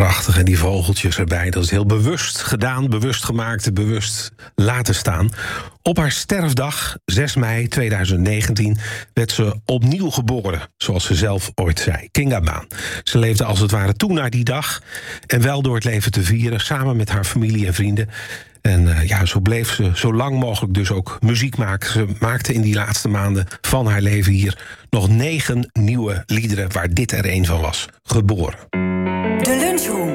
Prachtig, en die vogeltjes erbij. Dat is heel bewust gedaan, bewust gemaakt, bewust laten staan. Op haar sterfdag, 6 mei 2019, werd ze opnieuw geboren, zoals ze zelf ooit zei. Kinga Baan. Ze leefde als het ware toe naar die dag en wel door het leven te vieren, samen met haar familie en vrienden. En zo bleef ze zo lang mogelijk dus ook muziek maken. Ze maakte in die laatste maanden van haar leven hier nog 9 nieuwe liederen, waar dit er een van was. Geboren. De Lunchroom.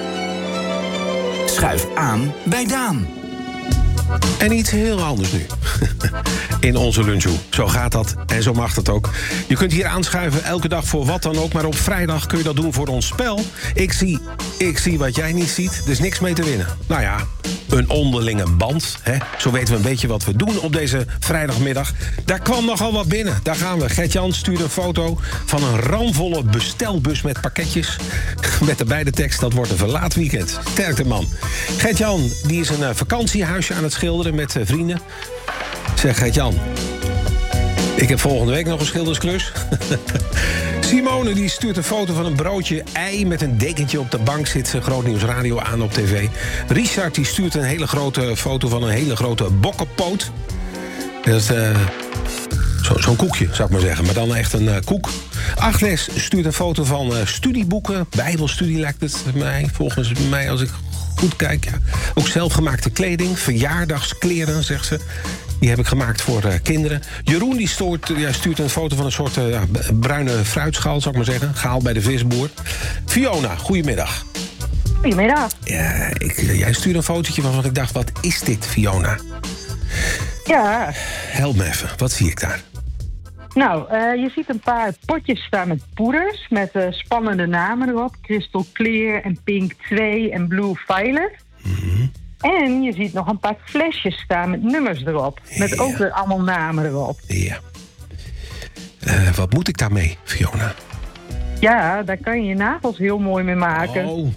Schuif aan bij Daan. En iets heel anders nu. In onze lunchroom. Zo gaat dat en zo mag dat ook. Je kunt hier aanschuiven elke dag voor wat dan ook. Maar op vrijdag kun je dat doen voor ons spel. Ik zie wat jij niet ziet. Er is niks mee te winnen. Nou ja, een onderlinge band. Hè? Zo weten we een beetje wat we doen op deze vrijdagmiddag. Daar kwam nogal wat binnen. Daar gaan we. Gert-Jan stuurde een foto van een ramvolle bestelbus met pakketjes. Met erbij de tekst: dat wordt een verlaat weekend. Sterkte man. Gert-Jan, die is een vakantiehuisje aan het schilderen met vrienden. Zeg Gert-Jan, ik heb volgende week nog een schildersklus. Simone die stuurt een foto van een broodje ei met een dekentje op de bank. Zit ze Groot Nieuws Radio aan op tv. Richard die stuurt een hele grote foto van een hele grote bokkenpoot. Dat is zo'n koekje, zou ik maar zeggen. Maar dan echt een koek. Agnes stuurt een foto van studieboeken. Bijbelstudie lijkt het mij. Volgens mij, als ik goed kijk. Ja. Ook zelfgemaakte kleding. Verjaardagskleren, zegt ze. Die heb ik gemaakt voor kinderen. Jeroen die stuurt een foto van een soort bruine fruitschaal, zou ik maar zeggen. Gehaald bij de visboer. Fiona, goedemiddag. Goedemiddag. Ja, jij stuurde een fotootje van wat ik dacht, wat is dit, Fiona? Ja. Help me even, wat zie ik daar? Nou, je ziet een paar potjes staan met poeders, met spannende namen erop. Crystal Clear en Pink 2 en Blue Violet. Mm-hmm. En je ziet nog een paar flesjes staan met nummers erop. Met ook weer allemaal namen erop. Ja. Wat moet ik daarmee, Fiona? Ja, daar kan je je nagels heel mooi mee maken. Oh.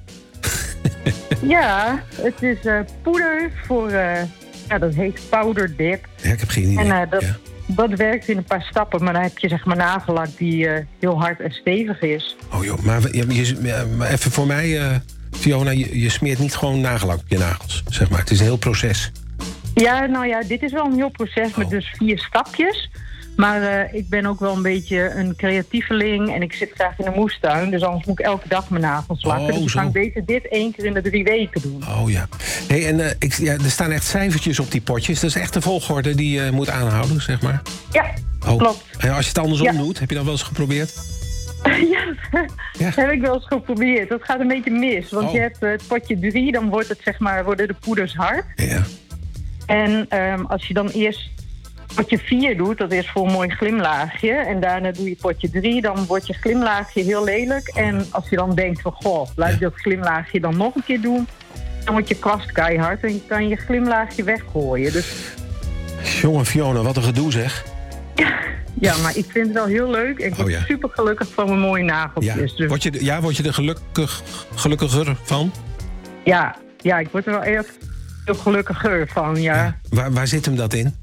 Ja, het is poeder voor... dat heet Powder Dip. Ja, ik heb geen idee. En dat werkt in een paar stappen. Maar dan heb je zeg maar nagellak die heel hard en stevig is. Oh joh, maar even voor mij... Fiona, je smeert niet gewoon nagellak op je nagels, zeg maar. Het is een heel proces. Ja, nou ja, dit is wel een heel proces met dus 4 stapjes. Maar ik ben ook wel een beetje een creatieveling en ik zit graag in de moestuin. Dus anders moet ik elke dag mijn nagels lakken. Dus ik kan beter dit 1 keer in de 3 weken doen. Oh ja. Hey, en er staan echt cijfertjes op die potjes. Dat is echt de volgorde die je moet aanhouden, zeg maar. Ja, klopt. En als je het andersom doet, heb je dat wel eens geprobeerd? Ja, dat heb ik wel eens geprobeerd. Dat gaat een beetje mis. Want je hebt het potje 3, dan wordt het, zeg maar, worden de poeders hard. Ja. En als je dan eerst potje 4 doet, dat is voor een mooi glimlaagje. En daarna doe je potje 3, dan wordt je glimlaagje heel lelijk. En als je dan denkt van, goh, laat ik dat glimlaagje dan nog een keer doen. Dan wordt je kwast keihard en je kan je glimlaagje weggooien. Dus... Jongen, Fiona, wat een gedoe zeg. Ja, maar ik vind het wel heel leuk. En ik word super gelukkig van mijn mooie nageltjes. Ja. Dus... Word je er gelukkiger van? Ja, ik word er wel echt heel gelukkiger van, ja. Waar zit hem dat in?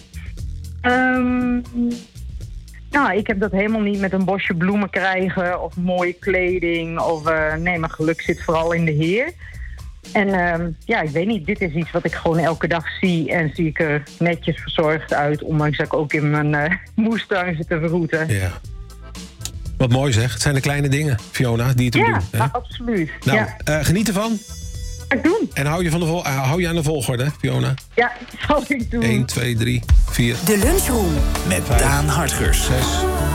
Nou, ik heb dat helemaal niet met een bosje bloemen krijgen of mooie kleding. Nee, mijn geluk zit vooral in de Heer. En ik weet niet, dit is iets wat ik gewoon elke dag zie. En zie ik er netjes verzorgd uit, ondanks dat ik ook in mijn moestuin zit te verroeten. Ja. Wat mooi zeg. Het zijn de kleine dingen, Fiona, die je te doen. Ja, absoluut. Nou, geniet ervan. Ga ik doen. En hou je aan de volgorde, hè, Fiona? Ja, dat zal ik doen. 1, 2, 3, 4. De Lunchroom met Daan Hartgers. 6.